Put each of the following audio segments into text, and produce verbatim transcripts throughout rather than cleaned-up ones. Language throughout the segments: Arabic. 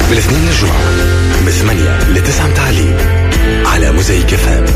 بالاثنين للجمعة من ثمانية لتسعة متعلي على موزايك اف ام.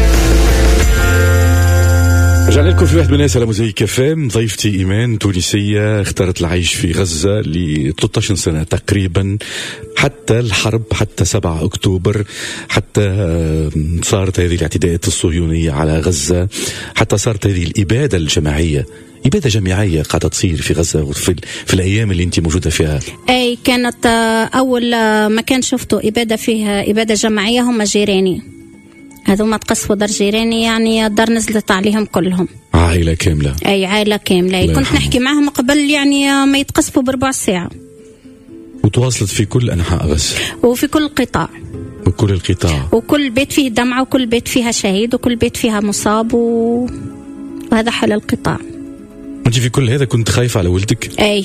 رجعنا لكم في واحد من الناس على موزايك اف ام. ضيفتي إيمان تونسية اختارت العيش في غزة ل ثلاثة عشر سنة تقريبا، حتى الحرب، حتى سبعة أكتوبر، حتى صارت هذه الاعتداءات الصهيونية على غزة، حتى صارت هذه الإبادة الجماعية، إبادة جماعية قاعدة تصير في غزة في, في الأيام اللي أنت موجودة فيها. أي كانت أول ما كان شفتوا إبادة فيها إبادة جماعية هم جيراني، هذو ما تقصفوا دار جيراني، يعني الدار نزلت عليهم كلهم، عائلة كاملة. أي عائلة كاملة. كنت يحمل. نحكي معهم قبل يعني ما يتقصفوا بربع ساعة، وتواصلت في كل أنحاء غزة وفي كل القطاع وكل القطاع، وكل بيت فيه دمعة، وكل بيت فيها شهيد، وكل بيت فيها مصاب، و... وهذا حل القطاع. أنت في كل هذا كنت خايفة على ولدك؟ أي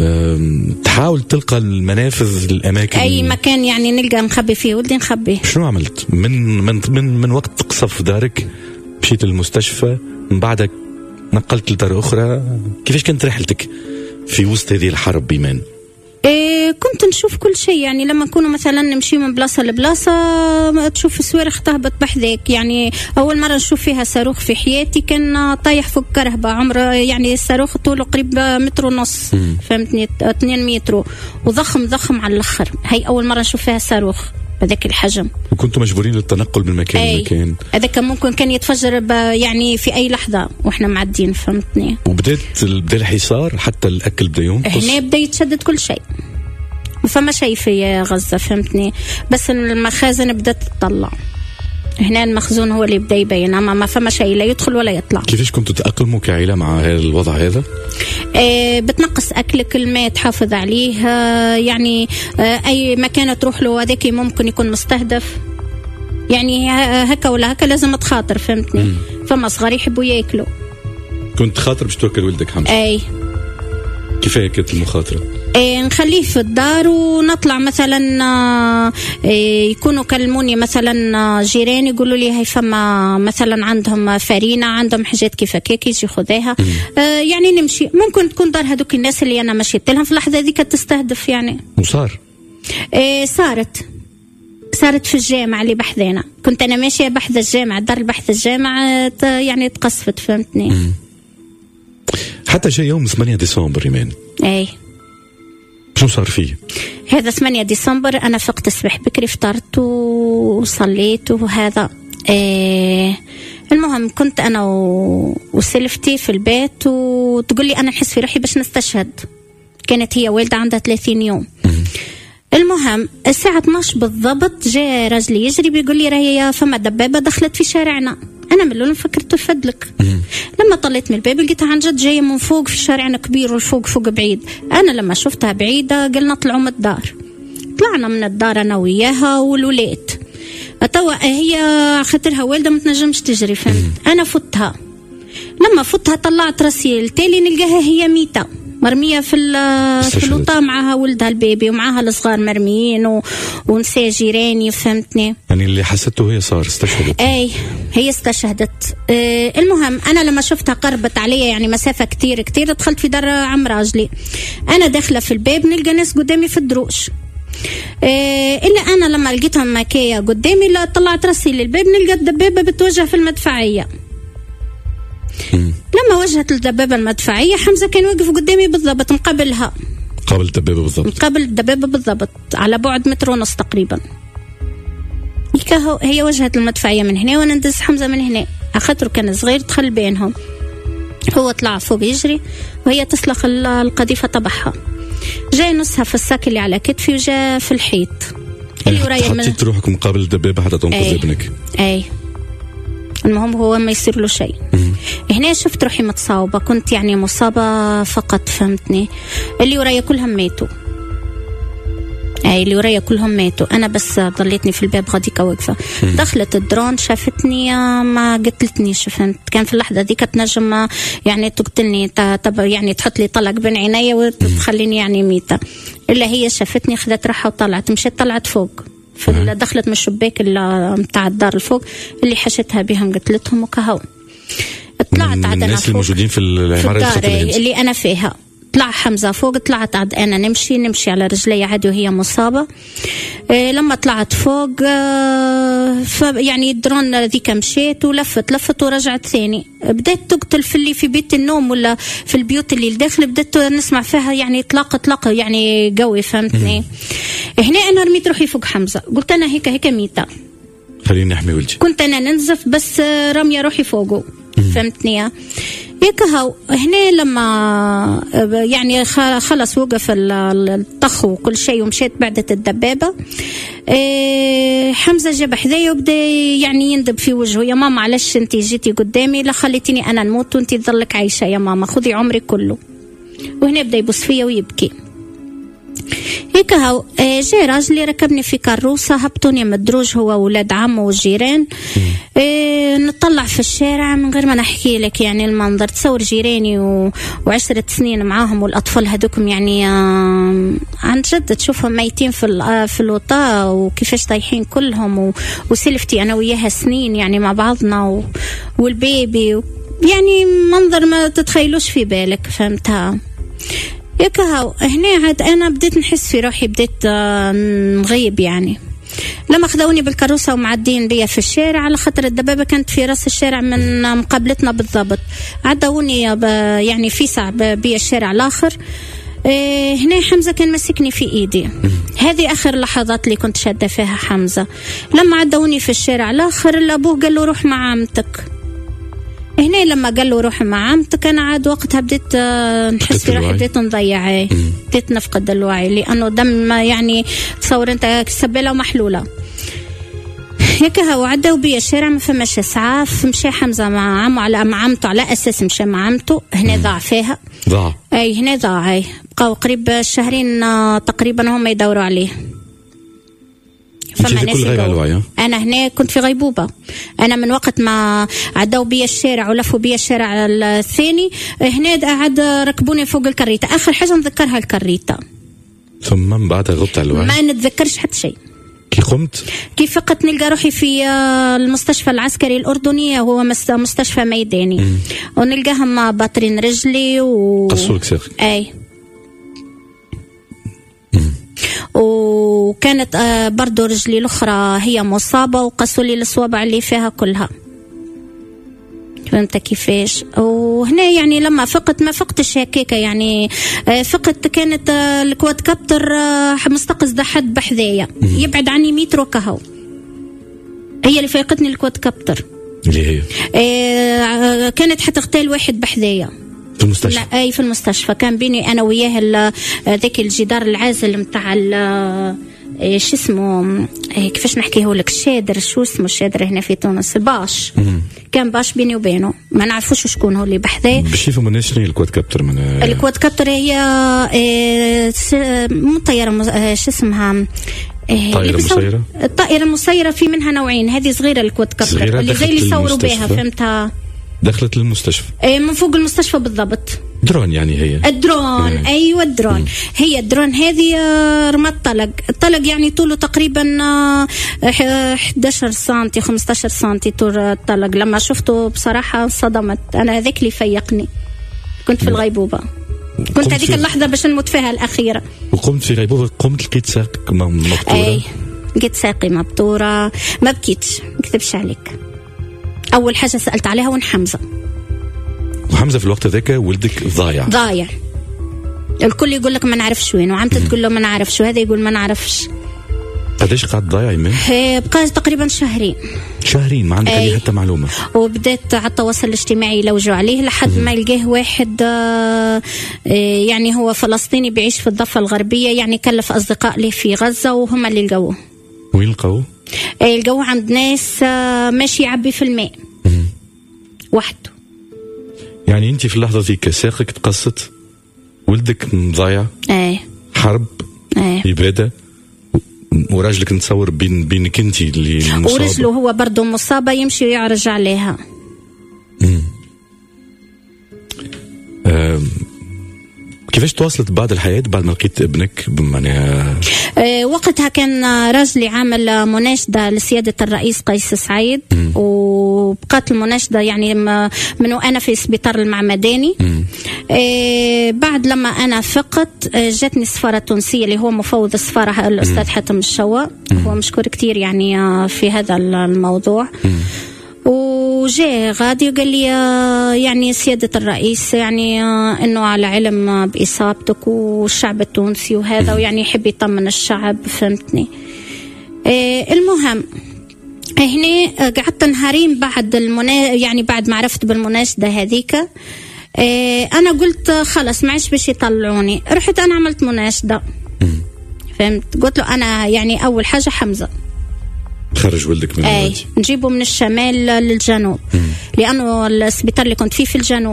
تحاول تلقى المنافذ الأماكن، أي مكان يعني نلقى نخبي فيه ولدي نخبيه. شنو عملت من من من, من وقت تقصف دارك مشيت للمستشفى، من بعدك نقلت لدار أخرى، كيفاش كانت رحلتك في وسط هذه الحرب إيمان؟ إيه كنت نشوف كل شيء، يعني لما نكونوا مثلا نمشي من بلاصة لبلاصة تشوف الصواريخ تهبط بحذاك. يعني أول مرة نشوف فيها صاروخ في حياتي كان طايح فوق كرهبة، عمره يعني الصاروخ طوله قريب متر ونص، فهمتني، اثنين متر، وضخم ضخم على الآخر. هاي أول مرة نشوف فيها صاروخ بذاك الحجم، وكنتوا مجبورين للتنقل من مكان لمكان. هذا كان ممكن كان يتفجر يعني في أي لحظة وإحنا معدين، فهمتني. وبدأت بدا الحصار، حتى الأكل بدا ينقص، هنا بدا يتشدد كل شيء، ما فما شيء في غزة، فهمتني، بس المخازن بدأت تطلع. هنا المخزون هو اللي بدا يبين، أما ما فما شيء لا يدخل ولا يطلع. كيفاش كنتوا تأقلموا كعائلة مع هذا الوضع هذا؟ آه بتنقص أكلك، الماء تحافظ عليه، آه يعني آه أي مكان تروح له هذاك ممكن يكون مستهدف، يعني هكا ولا هكا لازم تخاطر، فهمتني. مم. فما صغار يحبوا ياكلوا. كنت خاطر باش توكل ولدك حمزة؟ أي. كيف كانت المخاطرة؟ إيه نخليه في الدار ونطلع مثلا، إيه يكونوا كلموني مثلا جيران يقولوا لي هاي فما مثلا عندهم فرينة، عندهم حاجات كيف هكاك يجي خذاها، إيه يعني نمشي. ممكن تكون دار هذوك الناس اللي أنا مشيت لهم في اللحظة ذيك تستهدف يعني. وصار؟ إيه صارت صارت في الجامعة اللي بحذنا، كنت أنا ماشية بحث الجامعة، دار البحث الجامعة يعني تقصفت، فهمتني. مم. حتى جاء يوم ثمانية ديسمبر إيمان. أي. شو صار فيه؟ هذا ثمانية ديسمبر أنا فقت الصبح بكري، فطرت وصليت وهذا. إيه المهم كنت أنا وسلفتي في البيت، وتقول لي أنا نحس في روحي باش نستشهد. كانت هي والدة عندها ثلاثين يوم. المهم الساعة اثناش بالضبط جاء رجلي يجري بيقول لي راهي فما دبابة دخلت في شارعنا. أنا من الأول فكرت تفدلك. لما طلعت من الباب لقيتها عن جد جاية من فوق في شارعنا كبير، والفوق فوق بعيد. أنا لما شفتها بعيدة قلنا طلعوا من الدار، طلعنا من الدار أنا وياها والولاد. توا هي خاطرها والدة ما تنجمش تجري، فهمت. أنا فتها، لما فتها طلعت راسي التالي نلقاها هي ميتة مرمية في في اللوطة، معها ولدها البيبي ومعها الصغار مرميين، و... ونساء جيراني، فهمتني. يعني اللي حسته هي صار استشهدت. اي هي استشهدت. آه المهم انا لما شفتها قربت عليا يعني مسافة كتير كتير، دخلت في دار عم راجلي. انا داخلة في الباب نلقى ناس قدامي في الدروش، آه الا انا لما لقيتهم مكاية قدامي لا طلعت راسي للباب نلقى الدبابة بتوجه في المدفعية. مم. لما وجهت الدبابة المدفعية حمزة كان واقف قدامي بالضبط مقابلها، قابل الدبابة بالضبط، مقابل الدبابة بالضبط على بعد متر ونص تقريبا. هي وجهت المدفعية من هنا وانا ندز حمزة من هنا، اخاطر كان صغير دخل بينهم. هو طلع فوق يجري وهي تسلخ القذيفة تبعها، جاي نصها في الساك اللي على كتفي وجاء في الحيط. يعني حطيت روحك مقابل الدبابة حتى تنقذ أي. ابنك. اي المهم هو ما يصير له شيء. هنا شفت روحي متصاوبة، كنت يعني مصابة فقط، فهمتني. اللي ورايا كلهم ماتوا، اي اللي ورايا كلهم ماتوا، انا بس ضليتني في الباب غاديكا واقفة. دخلت الدرون شافتني ما قتلتنيش، فهمت. كان في اللحظة دي تنجم يعني تقتلني، يعني تحط لي طلق بين عيني وتخليني يعني ميتة، الا هي شافتني خذت راحة وطلعت، مشيت طلعت فوق في دخلت من الشباك اللي متاع الدار الفوق اللي حشتها بهم قتلتهم وكهو. طلعت عاد انا الناس الموجودين في العمارة اللي انا فيها، طلع حمزة فوق، طلعت عاد أنا نمشي نمشي على رجلي عادي وهي مصابة. إيه لما طلعت فوق آه يعني الدرون ذيك مشيت ولفت لفت ورجعت ثاني. بدأت تقتل في اللي في بيت النوم ولا في البيوت اللي الداخل، بدأت نسمع فيها يعني إطلاق إطلاق يعني قوي، فهمتني. هنا أنا رميت روحي فوق حمزة، قلت أنا هيك هيك ميتة، خليني نحمي ولدي. كنت أنا ننزف بس رمية روحي فوقه، فهمتني. هيك هاو هنا لما يعني خلص وقف الطخ وكل شيء ومشيت بعدت الدبابة. إيه حمزة جاب حذايا وبدا يعني يندب في وجهه، يا ماما علاش انتي جيتي قدامي، لا خليتيني انا نموت وانتي تظلك عايشة يا ماما، خذي عمري كله. وهنا بدا يبص فيا ويبكي. هيك هاو جاي راجلي ركبني في كاروسة، هبطوني من الدروج هو وولاد عمه والجيران. إيه نطلع في الشارع من غير ما نحكي لك يعني المنظر، تصور جيراني و... وعشرة سنين معاهم والأطفال هذوكم يعني آه... عن جد تشوفهم ميتين في ال... في الوطاء وكيفاش طايحين كلهم و... وسلفتي أنا وياها سنين يعني مع بعضنا و... والبيبي و... يعني منظر ما تتخيلوش في بالك، فهمتها. ياك هاو هنا عاد أنا بديت نحس في روحي، بديت آه... نغيب يعني. لما خذوني بالكروسة ومعدين بيا في الشارع، على خاطر الدبابة كانت في راس الشارع من مقابلتنا بالضبط، عدوني يعني في ساعة بيا الشارع الآخر. إيه هنا حمزة كان مسكني في إيدي، هذه آخر لحظات اللي كنت شادة فيها حمزة. لما عدوني في الشارع الآخر الأبوه قال له روح مع عمتك. هنا لما قال له روح مع عمتك أنا عاد وقتها بديت نحس في روحي، بديت نضيع، بديت نفقد الوعي، لأنه دم يعني تصور أنت سبلة ومحلولة. هيك هو عدوا بيا الشارع ما فماش إسعاف، مشى حمزة مع عمه على مع عمته على أساس مشى مع عمته. هنا ضاع فيها، ضاع أي هنا ضاع، أي بقوا قريب شهرين تقريبا هم يدوروا عليه. فما ناس أنا هنا كنت في غيبوبة، أنا من وقت ما عدوا بيا الشارع ولفوا بيا الشارع الثاني هنا عاد ركبوني فوق الكريتة. آخر حاجة نذكرها الكريتة، ثم من بعدها غبت على الوعي، ما نتذكرش حتى شيء. كي قمت كيف فقط نلقى روحي في المستشفى العسكري الأردني، هو مستشفى ميداني، مم. ونلقاهم باطرين رجلي و قصولك ساقي. أي وكانت برضو رجلي الأخرى هي مصابة وقصوا لي الصوابع اللي فيها كلها، فهمت كيفاش. وهنا يعني لما فقت ما فقتش هكاك يعني، فقت كانت الكواد كابتر مستقصد حد بحذايا يبعد عني متر وكهو، هي اللي فاقتني الكواد كابتر اللي هي كانت حتغتال واحد بحذايا في المستشفى. لا أي في المستشفى، كان بيني أنا وياه ذاك الجدار العازل متاع شو اسمه كيفاش نحكيه لك، الشادر، شو اسمه الشادر هنا في تونس، الباش. مم. كان باش بيني وبينه، ما نعرفوش شكون هو اللي بحذاه. باش يفهموا الناس شنو هي الكواد كابتر؟ من الكواد كابتر هي مو طيارة شو اسمها، الطائرة المسيرة. الطائرة المسيرة في منها نوعين، هذه صغيرة الكواد كابتر اللي زي اللي يصوروا بها، فهمتها. دخلت المستشفى من فوق المستشفى بالضبط، درون يعني هي الدرون. مم. أيوة الدرون. مم. هي الدرون هذه رمت طلق، الطلق يعني طوله تقريبا إحدى عشر سنتي خمسة عشر سنتي طول الطلق. لما شفته بصراحة صدمت، أنا هذاك اللي فيقني، كنت في الغيبوبة، كنت هذيك اللحظة باش نموت فيها الأخيرة. وقمت في غيبوبة، قمت لقيت ساقك مبتورة. أي لقيت ساقي مبتورة، ما بكيتش ما كذبش عليك. أول حاجة سألت عليها وين حمزة، وحمزة في الوقت ذاك ولدك ضايع ضايع الكل يقول لك ما نعرفش وين، وعمتي تقول له ما نعرفش، وهذا يقول ما نعرفش. قديش قعد ضايع يمين؟ بقى تقريبا شهرين شهرين ما عندك أي حتى معلومة. وبدأت على التواصل الاجتماعي يلوجوا عليه لحد ما يلقاه واحد يعني هو فلسطيني بيعيش في الضفة الغربية، يعني كلف أصدقاء له في غزة وهم اللي لقوه. وين لقوه؟ لقوه عند ناس ماشي يعبي في الماء وحده. يعني انت في اللحظة ذيك ساقك تقصت، ولدك ضايع، ايه حرب، ايه إبادة، وراجلك نتصور بين بينك انت اللي مصابة، ورجله هو برضه مصابة يمشي ويعرج عليها. امم كيفاش تواصلت بعد الحياة بعد ما لقيت ابنك بمعنى؟ أه وقتها كان راجلي عامل مناشدة لسيادة الرئيس قيس سعيد، و وبقات المناشدة يعني من وأنا في سبيطار المعمداني. آه بعد لما أنا فقت آه جاتني سفارة تونسية اللي هو مفوض السفارة الأستاذ حاتم الشوا، هو مشكور كتير يعني آه في هذا الموضوع. وجاء غادي وقال لي يعني سيادة الرئيس يعني انه على علم بإصابتك والشعب التونسي وهذا، ويعني يحب يطمن الشعب، فهمتني. آه المهم هنا قعدت نهارين بعد المنا يعني بعد ما عرفت بالمناشدة هذيك. آه انا قلت خلص معيش باش يطلعوني، رحت انا عملت مناشدة، فهمت. قلت له انا يعني اول حاجة حمزة خرج ولدك من الوادي، نجيبه من الشمال للجنوب، مم. لأنه السبيطار اللي كنت فيه في الجنوب.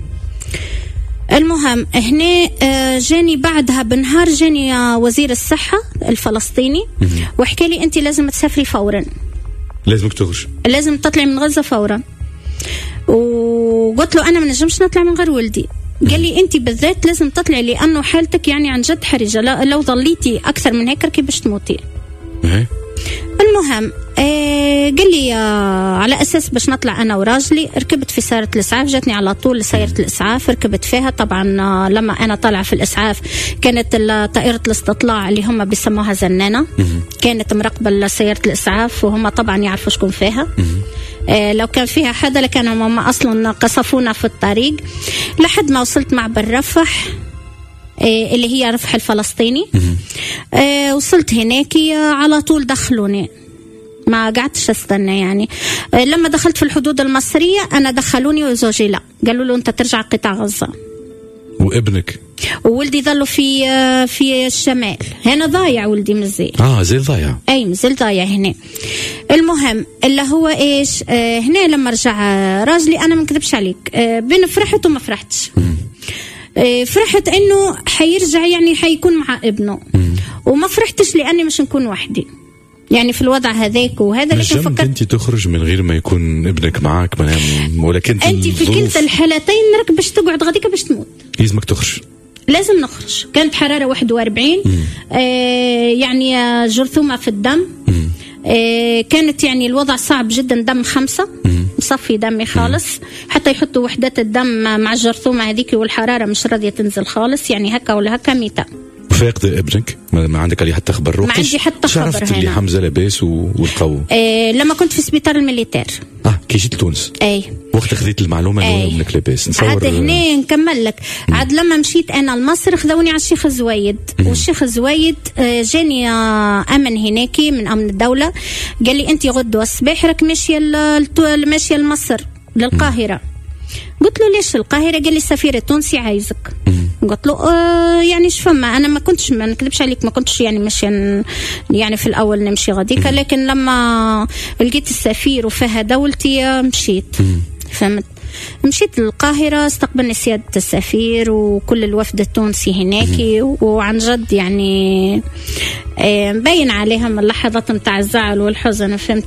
المهم هنا جاني بعدها بنهار جاني وزير الصحة الفلسطيني وحكى لي أنت لازم تسافري فورا، لازمك تخرج، لازم تطلعي من غزة فورا. وقلت له أنا ما نجمش نطلع من غير ولدي. قال لي أنت بالذات لازم تطلعي لأنه حالتك يعني عن جد حرجة، لو ظليتي أكثر من هيك باش تموتي. المهم آه قال لي آه على أساس باش نطلع أنا وراجلي. ركبت في سيارة الإسعاف، جاتني على طول سيارة الإسعاف، ركبت فيها. طبعا آه لما أنا طالعة في الإسعاف كانت طائرة الاستطلاع اللي هم بيسموها زنانة كانت مراقبة سيارة الإسعاف، وهم طبعا يعرفوا شكون فيها. آه لو كان فيها حدا لكان هم أصلا قصفونا في الطريق لحد ما وصلت معبر رفح اللي هي رفح الفلسطيني. آه وصلت هناك على طول دخلوني، ما قعدتش استنى يعني. آه لما دخلت في الحدود المصرية أنا دخلوني وزوجي لا، قالوا له أنت ترجع قطاع غزة. وابنك وولدي ظلوا في آه في الشمال، هنا ضايع ولدي مزيل. اه زي ضايع، أي مزيل ضايع هنا. المهم اللي هو إيش آه هنا لما رجع راجلي أنا ما كذبش عليك آه بين فرحت وما فرحتش. فرحت انه حيرجع يعني حيكون مع ابنه، وما فرحتش لاني مش نكون وحدي يعني في الوضع هذاك وهذا. لكن فكرت انت تخرج من غير ما يكون ابنك معك، ولكن انت في كلتا الحالتين نرك باش تقعد غاديك باش تموت، لازمك تخرج، لازم نخرج. كانت حرارة واحد وأربعين آه يعني جرثومة في الدم. آه كانت يعني الوضع صعب جدا، دم خمسة مصفي دمي خالص، حتى يحطوا وحدات الدم مع الجرثومة هذيك والحرارة مش راضية تنزل خالص، يعني هكا ولا هكا ميتة. فاقد ابنك ما عندك عليه حتى خبر؟ ما عندي حتى خبر. عرفت اللي حمزة لاباس والقو آه لما كنت في سبيطار الميليتير. اه كي جيت لتونس اي وقت خذيت المعلومة انه ابنك لاباس. نصور عاد هنا نكمل لك. عاد لما مشيت انا لمصر خذوني على الشيخ زويد، والشيخ زويد جاني امن هناكي من امن الدولة، قال لي انت غدوة الصباح راك ماشية ماشية لمصر للقاهرة. قلت له ليش القاهرة؟ قال لي السفير التونسي عايزك. قلت له آه يعني ايش فما، انا ما كنتش ما نكذبش عليك ما كنتش يعني ماشيه يعني في الاول نمشي غاديك، لكن لما لقيت السفير وفيها دولتي مشيت، فهمت. مشيت للقاهرة، استقبلني سيادة السفير وكل الوفد التونسي هناك، وعن جد يعني مبين عليهم اللحظات متاع الزعل والحزن، فهمت.